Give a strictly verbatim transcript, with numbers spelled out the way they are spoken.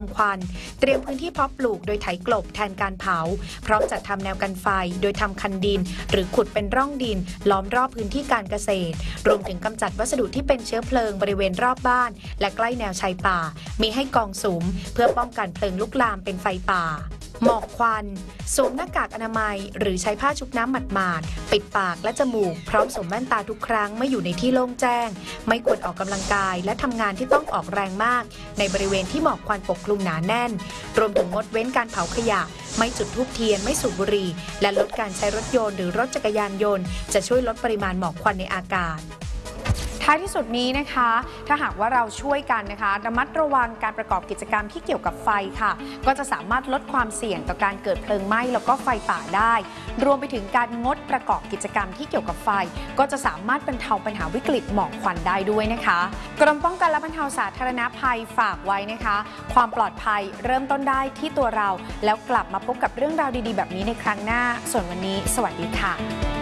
ควันเตรียมพื้นที่เพาะปลูกโดยไถกลบแทนการเผาพร้อมจัดทำแนวกันไฟโดยทำคันดินหรือขุดเป็นร่องดินล้อมรอบพื้นที่การเกษตรรวมถึงกำจัดวัสดุที่เป็นเชื้อเพลิงบริเวณรอบบ้านและใกล้แนวชายป่ามีให้กองสุมเพื่อป้องกันเพลิงลุกลามเป็นไฟป่าหมอกควันสวมหน้ากากอนามัยหรือใช้ผ้าชุบน้ำหมาดๆปิดปากและจมูกพร้อมสวมแว่นตาทุกครั้งเมื่ออยู่ในที่โล่งแจ้งไม่ควรออกกำลังกายและทำงานที่ต้องออกแรงมากในบริเวณที่หมอกควันปกคลุมหนาแน่นรวมถึงงดเว้นการเผาขยะไม่จุดธูปเทียนไม่สูบบุหรี่และลดการใช้รถยนต์หรือรถจักรยานยนต์จะช่วยลดปริมาณหมอกควันในอากาศท้ายที่สุดนี้นะคะถ้าหากว่าเราช่วยกันนะคะระมัดระวังการประกอบกิจกรรมที่เกี่ยวกับไฟค่ะก็จะสามารถลดความเสี่ยงต่อการเกิดเพลิงไหม้แล้วก็ไฟป่าได้รวมไปถึงการงดประกอบกิจกรรมที่เกี่ยวกับไฟก็จะสามารถบรรเทาปัญหาวิกฤตหมอกควันได้ด้วยนะคะกรมป้องกันและบรรเทาสาธารณภัยฝากไว้นะคะความปลอดภัยเริ่มต้นได้ที่ตัวเราแล้วกลับมาพบกับเรื่องราวดีๆแบบนี้ในครั้งหน้าส่วนวันนี้สวัสดีค่ะ